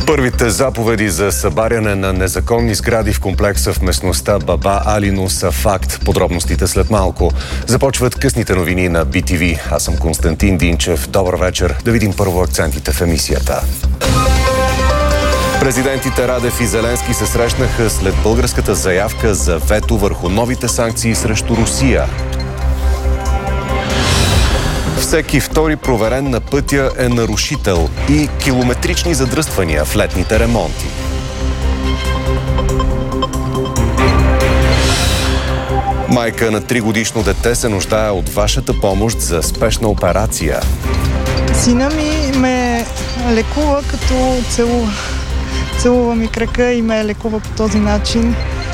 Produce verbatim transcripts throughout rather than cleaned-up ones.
Първите заповеди за събаряне на незаконни сгради в комплекса в местността Баба Алино са факт. Подробностите след малко. Започват късните новини на Би Ти Ви. Аз съм Константин Динчев. Добър вечер. Да видим първо акцентите в емисията. Президентите Радев и Зеленски се срещнаха след българската заявка за вето върху новите санкции срещу Русия. Всеки втори проверен на пътя е нарушител и километрични задръствания в летните ремонти. Майка на тригодишно дете се нуждае от вашата помощ за спешна операция. Сина ми ме лекува, като целува. Целува ми крака и ме лекува по този начин.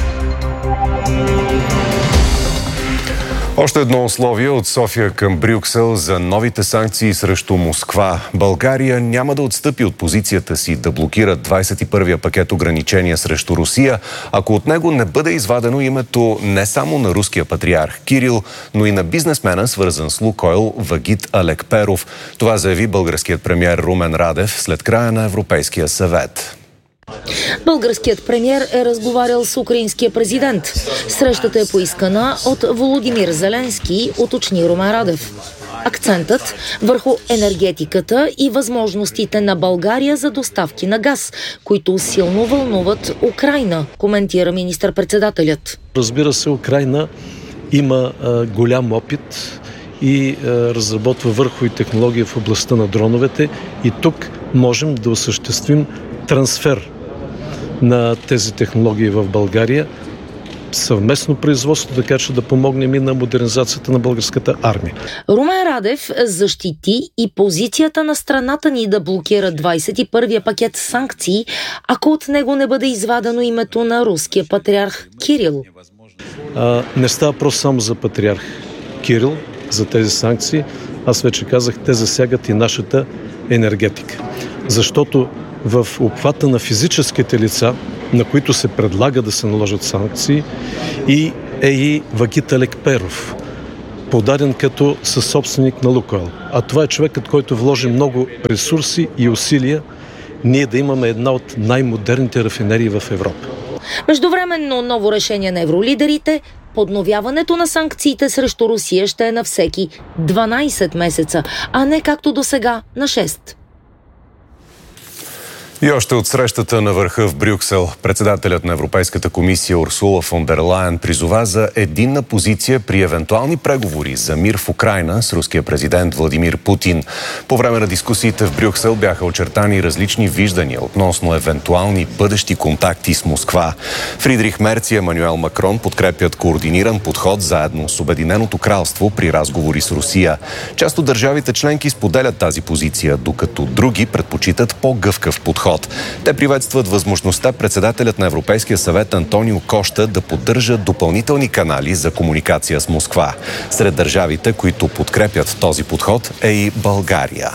Още едно условие от София към Брюксел за новите санкции срещу Москва. България няма да отстъпи от позицията си да блокира двадесет и първия пакет ограничения срещу Русия, ако от него не бъде извадено името не само на руския патриарх Кирил, но и на бизнесмена, свързан с Лукойл, Вагит Алекперов. Това заяви българският премиер Румен Радев след края на Европейския съвет. Българският премиер е разговарял с украинския президент. Срещата е поискана от Володимир Зеленски, уточни Румен Радев. Акцентът върху енергетиката и възможностите на България за доставки на газ, които силно вълнуват Украйна, коментира министър-председателят. Разбира се, Украйна има а, голям опит и а, разработва върхови технологии в областта на дроновете и тук можем да осъществим трансфер на тези технологии в България, съвместно производство, така че да помогнем и на модернизацията на българската армия. Румен Радев защити и позицията на страната ни да блокира двадесет и първия пакет санкции, ако от него не бъде извадено името на руския патриарх Кирил. А, не става въпрос само за патриарх Кирил, за тези санкции. Аз вече казах, те засягат и нашата енергетика. Защото в обхвата на физическите лица, на които се предлага да се наложат санкции, и е и Вагит Алекперов, подаден като съсобственик на Лукойл. А това е човекът, който вложи много ресурси и усилия ние да имаме една от най-модерните рафинерии в Европа. Междувременно ново решение на евролидерите – подновяването на санкциите срещу Русия ще е на всеки дванадесет месеца, а не както до сега на шест. И още от срещата на върха в Брюксел, председателят на Европейската комисия Урсула фон дер Лайен призова за единна позиция при евентуални преговори за мир в Украйна с руския президент Владимир Путин. По време на дискусиите в Брюксел бяха очертани различни виждания относно евентуални бъдещи контакти с Москва. Фридрих Мерц и Емануел Макрон подкрепят координиран подход заедно с Обединеното кралство при разговори с Русия. Част от държавите членки споделят тази позиция, докато други предпочитат по-гъвкав подход. Те приветстват възможността председателят на Европейския съвет Антонио Кошта да поддържа допълнителни канали за комуникация с Москва. Сред държавите, които подкрепят този подход, е и България.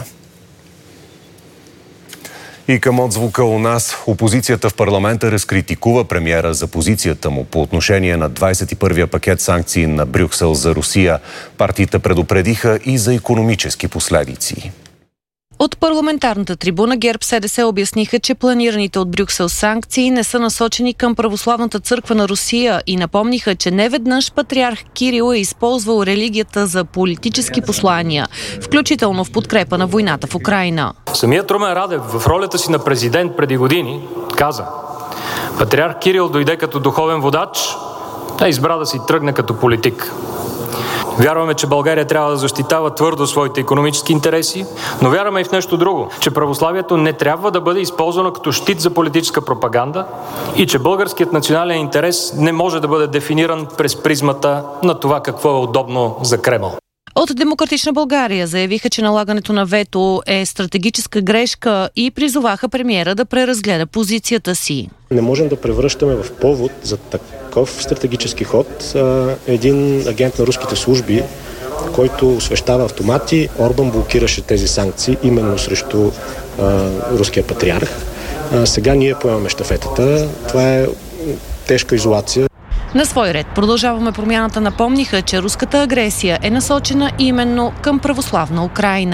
И към отзвука у нас, опозицията в парламента разкритикува премиера за позицията му по отношение на двадесет и първия пакет санкции на Брюксел за Русия. Партиите предупредиха и за икономически последици. От парламентарната трибуна ГЕРБ-СДС обясниха, че планираните от Брюксел санкции не са насочени към православната църква на Русия и напомниха, че неведнъж патриарх Кирил е използвал религията за политически послания, включително в подкрепа на войната в Украйна. Самият Румен Радев в ролята си на президент преди години каза: патриарх Кирил дойде като духовен водач, а избра да си тръгне като политик. Вярваме, че България трябва да защитава твърдо своите икономически интереси, но вярваме и в нещо друго, че православието не трябва да бъде използвано като щит за политическа пропаганда и че българският национален интерес не може да бъде дефиниран през призмата на това какво е удобно за Кремъл. От Демократична България заявиха, че налагането на вето е стратегическа грешка и призоваха премиера да преразгледа позицията си. Не можем да превръщаме в повод за такъв стратегически ход един агент на руските служби, който освещава автомати. Орбан блокираше тези санкции именно срещу а, руския патриарх. А, сега ние поемаме щафетата. Това е тежка изолация. На свой ред Продължаваме промяната напомниха, че руската агресия е насочена именно към православна Украйна.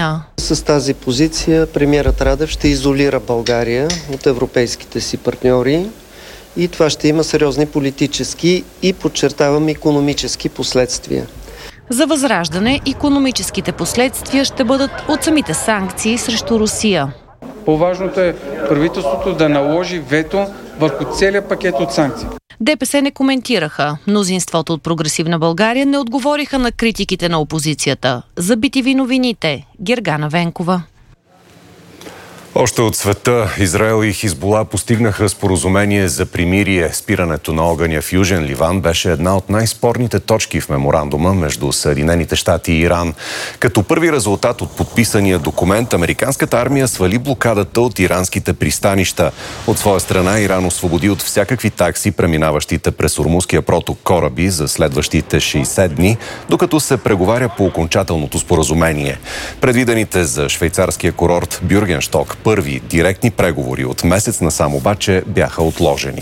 с тази позиция премиерът Радев ще изолира България от европейските си партньори и това ще има сериозни политически и, подчертавам, икономически последствия. За Възраждане икономическите последствия ще бъдат от самите санкции срещу Русия. По-важното е правителството да наложи вето върху целия пакет от санкции. ДПС не коментираха. Мнозинството от Прогресивна България не отговориха на критиките на опозицията. За би ти ви новините, Гергана Венкова. Още от света Израел и Хизбула постигнаха споразумение за примирие. Спирането на огъня в Южен Ливан беше една от най-спорните точки в меморандума между Съединените щати и Иран. Като първи резултат от подписания документ, американската армия свали блокадата от иранските пристанища. От своя страна Иран освободи от всякакви такси преминаващите през Ормузския проток кораби за следващите шейсет дни, докато се преговаря по окончателното споразумение. Предвидените за швейцарския курорт Бюргеншток първи директни преговори от месец насам обаче бяха отложени.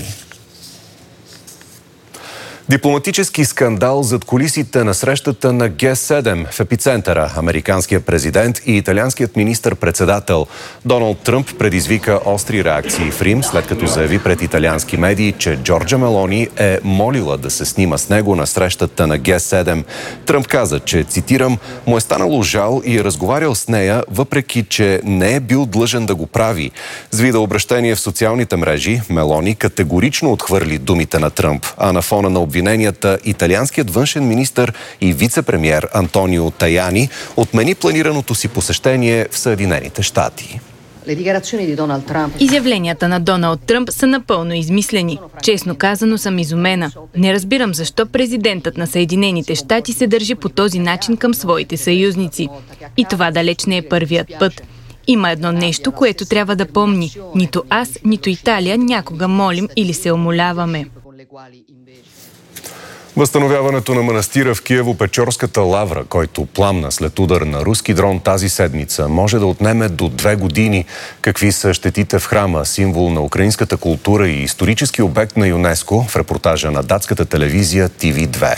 Дипломатически скандал зад кулисите на срещата на Ге седем в епицентъра. Американският президент и италианският министър-председател Доналд Тръмп предизвика остри реакции в Рим, след като заяви пред италиански медии, че Джорджа Мелони е молила да се снима с него на срещата на Ге седем. Тръмп каза, че, цитирам, му е станало жал и е разговарял с нея, въпреки че не е бил длъжен да го прави. С видеообращение в социалните мрежи Мелони категорично отхвърли думите на Тръмп, а на фона на обвиненията италианският външен министър и вице-премиер Антонио Таяни отмени планираното си посещение в Съединените щати. Изявленията на Доналд Тръмп са напълно измислени. Честно казано, съм изумена. Не разбирам защо президентът на Съединените щати се държи по този начин към своите съюзници. И това далеч не е първият път. Има едно нещо, което трябва да помни. Нито аз, нито Италия някога молим или се умоляваме. Възстановяването на манастира в Киево-Печорската лавра, който пламна след удар на руски дрон тази седмица, може да отнеме до две години. Какви са щетите в храма, символ на украинската култура и исторически обект на ЮНЕСКО, в репортажа на датската телевизия Ти Ви две.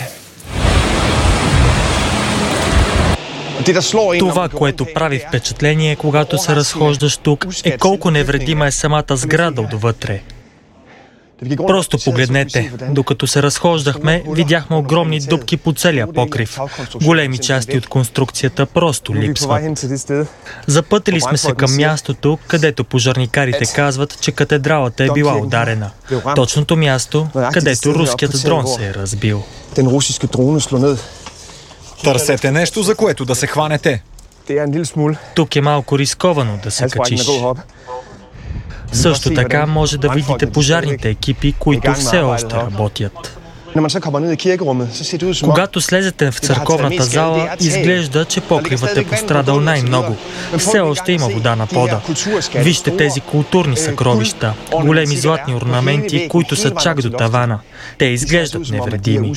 Това, което прави впечатление, когато се разхождаш тук, е колко невредима е самата сграда отвътре. Просто погледнете. Докато се разхождахме, видяхме огромни дупки по целия покрив. Големи части от конструкцията просто липсват. Запътили сме се към мястото, където пожарникарите казват, че катедралата е била ударена. Точното място, където руският дрон се е разбил. Търсете нещо, за което да се хванете. Тук е малко рисковано да се качиш. Също така може да видите пожарните екипи, които все още работят. Когато слезете в църковната зала, изглежда, че покривът е пострадал най-много. Все още има вода на пода. Вижте тези културни съкровища, големи златни орнаменти, които са чак до тавана. Те изглеждат невредими.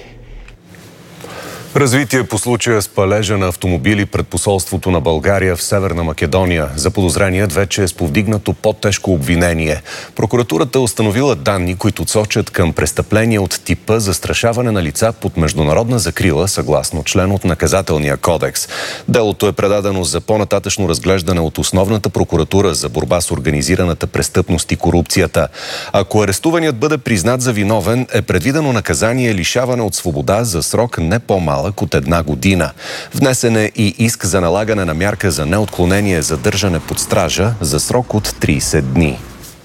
Развитие по случая с палежа на автомобили пред посолството на България в Северна Македония. Заподозреният вече е с повдигнато по-тежко обвинение. Прокуратурата е установила данни, които сочат към престъпления от типа застрашаване на лица под международна закрила, съгласно член от Наказателния кодекс. Делото е предадено за по-нататъчно разглеждане от Основната прокуратура за борба с организираната престъпност и корупцията. Ако арестуваният бъде признат за виновен, е предвидено наказание лишаване от свобода за срок не по-малък от една година. Внесен е и иск за налагане на мярка за неотклонение задържане под стража за срок от трийсет дни.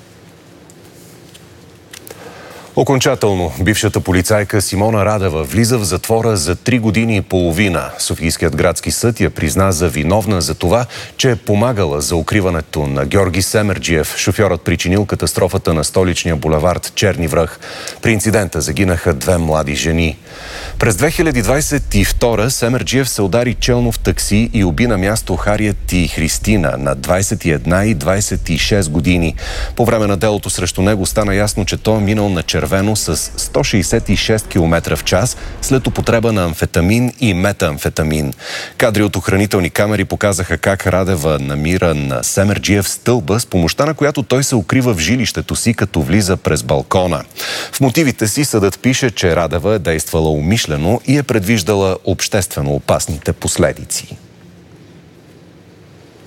Окончателно, бившата полицайка Симона Радева влиза в затвора за три години и половина. Софийският градски съд я призна за виновна за това, че е помагала за укриването на Георги Семерджиев, шофьорът причинил катастрофата на столичния булевард Черни връх. При инцидента загинаха две млади жени. През две хиляди двадесет и втора Семерджиев се удари челно в такси и уби на място Хариет и Христина на двадесет и една и двадесет и шест години. По време на делото срещу него стана ясно, че той е минал на червено с сто шейсет и шест километра в час след употреба на амфетамин и метамфетамин. Кадри от охранителни камери показаха как Радева намира на Семерджиев стълба, с помощта на която той се укрива в жилището си, като влиза през балкона. В мотивите си съдът пише, че Радева е действала умишлено и е предвиждала обществено опасните последици.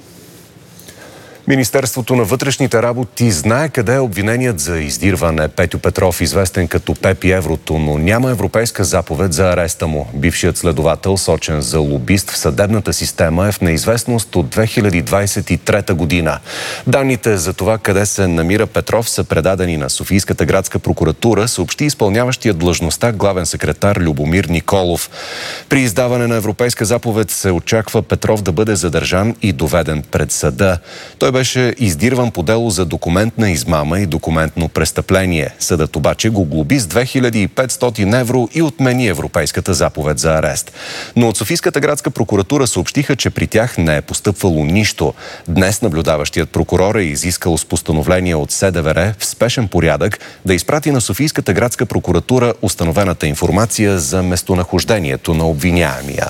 Министерството на вътрешните работи знае къде е обвиненият за издирване Петю Петров, известен като Пепи Еврото, но няма европейска заповед за ареста му. Бившият следовател, сочен за лобист в съдебната система, е в неизвестност от две хиляди двадесет и трета година. Данните за това къде се намира Петров са предадени на Софийската градска прокуратура, съобщи изпълняващият длъжността главен секретар Любомир Николов. При издаване на европейска заповед се очаква Петров да бъде задържан и доведен пред съда. Той беше издирван по дело за документна измама и документно престъпление. Съдът обаче го глоби с две хиляди и петстотин евро и отмени европейската заповед за арест. Но от Софийската градска прокуратура съобщиха, че при тях не е постъпвало нищо. Днес наблюдаващият прокурор е изискал с постановление от СДВР в спешен порядък да изпрати на Софийската градска прокуратура установената информация за местонахождението на обвиняемия.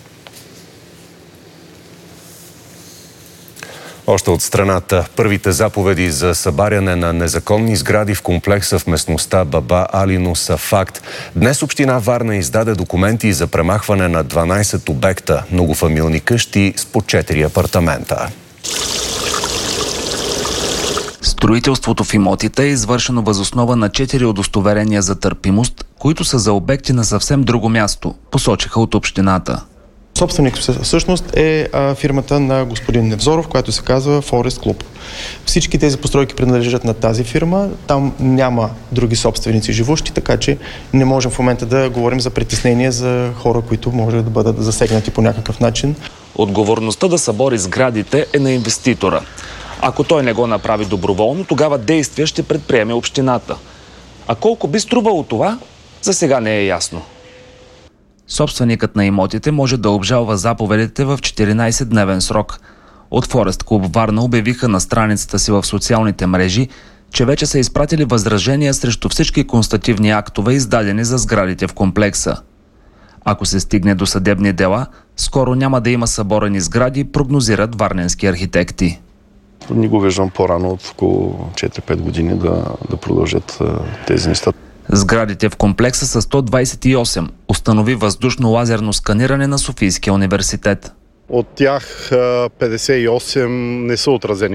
Още от страната, първите заповеди за събаряне на незаконни сгради в комплекса в местността Баба Алино са факт. Днес община Варна издаде документи за премахване на дванадесет обекта, многофамилни къщи с по четири апартамента. Строителството в имотите е извършено въз основа на четири удостоверения за търпимост, които са за обекти на съвсем друго място, посочиха от общината. Собственик всъщност е а, фирмата на господин Невзоров, която се казва Форест Клуб. Всички тези постройки принадлежат на тази фирма. Там няма други собственици живущи, така че не можем в момента да говорим за притеснение за хора, които може да бъдат засегнати по някакъв начин. Отговорността да събори сградите е на инвеститора. Ако той не го направи доброволно, тогава действия ще предприеме общината. А колко би струвало това, за сега не е ясно. Собственикът на имотите може да обжалва заповедите в четиринадесетдневен срок. От Форест Клуб Варна обявиха на страницата си в социалните мрежи, че вече са изпратили възражения срещу всички констативни актове, издадени за сградите в комплекса. Ако се стигне до съдебни дела, скоро няма да има съборени сгради, прогнозират варненски архитекти. Не го виждам по-рано от около четири-пет години да, да продължат а, тези неща. Сградите в комплекса са сто двадесет и осем, установи въздушно лазерно сканиране на Софийския университет. От тях петдесет и осем не са отразени